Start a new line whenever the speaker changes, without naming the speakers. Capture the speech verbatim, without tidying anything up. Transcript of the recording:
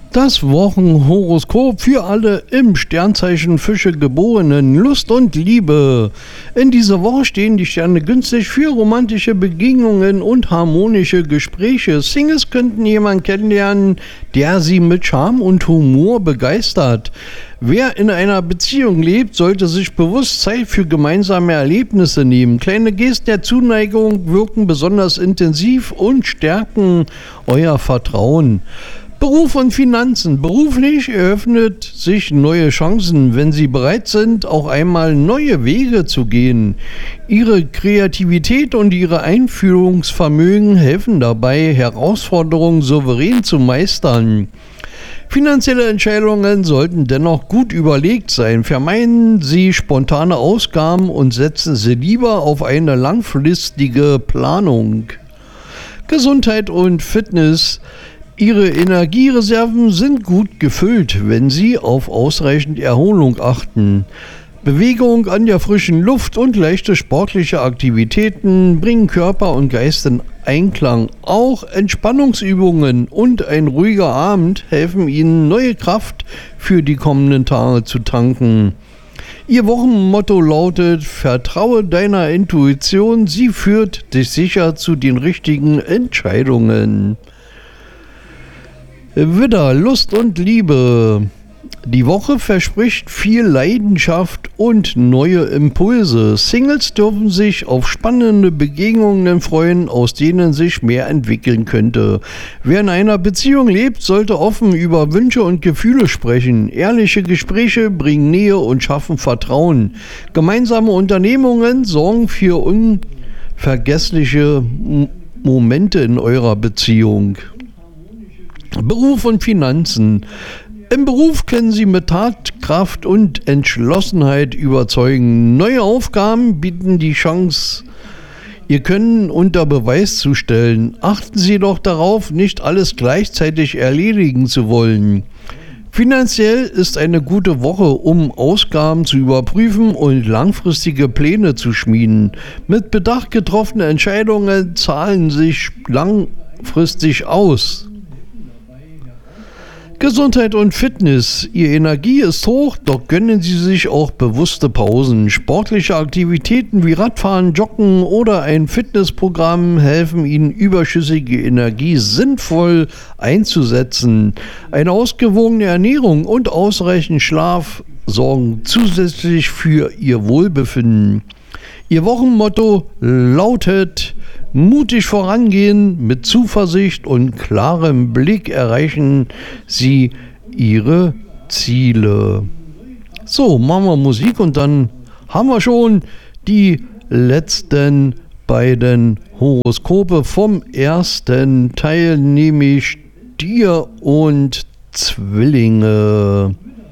Das Wochenhoroskop für alle im Sternzeichen Fische geborenen. Lust und Liebe. In dieser Woche stehen die Sterne günstig für romantische Begegnungen und harmonische Gespräche. Singles könnten jemanden kennenlernen, der sie mit Charme und Humor begeistert. Wer in einer Beziehung lebt, sollte sich bewusst Zeit für gemeinsame Erlebnisse nehmen. Kleine Gesten der Zuneigung wirken besonders intensiv und stärken euer Vertrauen. Beruf und Finanzen. Beruflich eröffnet sich neue Chancen, wenn Sie bereit sind, auch einmal neue Wege zu gehen. Ihre Kreativität und Ihre Einfühlungsvermögen helfen dabei, Herausforderungen souverän zu meistern. Finanzielle Entscheidungen sollten dennoch gut überlegt sein. Vermeiden Sie spontane Ausgaben und setzen Sie lieber auf eine langfristige Planung. Gesundheit und Fitness. Ihre Energiereserven sind gut gefüllt, wenn Sie auf ausreichend Erholung achten. Bewegung an der frischen Luft und leichte sportliche Aktivitäten bringen Körper und Geist in Einklang. Auch Entspannungsübungen und ein ruhiger Abend helfen Ihnen, neue Kraft für die kommenden Tage zu tanken. Ihr Wochenmotto lautet: Vertraue deiner Intuition, sie führt dich sicher zu den richtigen Entscheidungen. Widder, Lust und Liebe. Die Woche verspricht viel Leidenschaft und neue Impulse. Singles dürfen sich auf spannende Begegnungen freuen, aus denen sich mehr entwickeln könnte. Wer in einer Beziehung lebt, sollte offen über Wünsche und Gefühle sprechen. Ehrliche Gespräche bringen Nähe und schaffen Vertrauen. Gemeinsame Unternehmungen sorgen für unvergessliche Momente in eurer Beziehung. Beruf und Finanzen. Im Beruf können Sie mit Tatkraft und Entschlossenheit überzeugen. Neue Aufgaben bieten die Chance, Ihr Können unter Beweis zu stellen. Achten Sie doch darauf, nicht alles gleichzeitig erledigen zu wollen. Finanziell ist eine gute Woche, um Ausgaben zu überprüfen und langfristige Pläne zu schmieden. Mit Bedacht getroffene Entscheidungen zahlen sich langfristig aus. Gesundheit und Fitness. Ihre Energie ist hoch, doch gönnen Sie sich auch bewusste Pausen. Sportliche Aktivitäten wie Radfahren, Joggen oder ein Fitnessprogramm helfen Ihnen, überschüssige Energie sinnvoll einzusetzen. Eine ausgewogene Ernährung und ausreichend Schlaf sorgen zusätzlich für Ihr Wohlbefinden. Ihr Wochenmotto lautet: mutig vorangehen, mit Zuversicht und klarem Blick erreichen Sie Ihre Ziele. So, machen wir Musik und dann haben wir schon die letzten beiden Horoskope vom ersten Teil, nämlich Stier und Zwillinge.